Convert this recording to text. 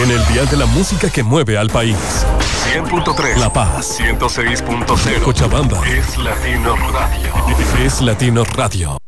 En el dial de la música que mueve al país. 100.3 La Paz. 106.0 Cochabamba. Es Latino Radio. Es Latino Radio.